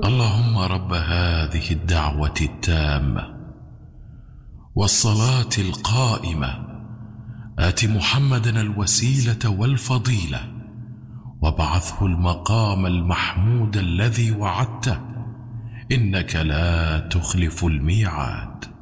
اللهم رب هذه الدعوة التامة والصلاة القائمة آت محمدا الوسيلة والفضيلة وابعثه المقام المحمود الذي وعدته إنك لا تخلف الميعاد.